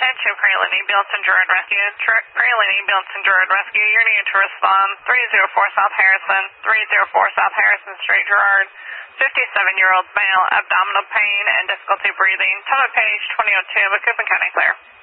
to Praline Ambulance and Gerard Rescue. Praline Ambulance and Gerard Rescue, you're needed to respond 304 South Harrison, 304 South Harrison Street, Gerard. 57-year-old male, abdominal pain and difficulty breathing. Time of page 2002, Macoupin County clear.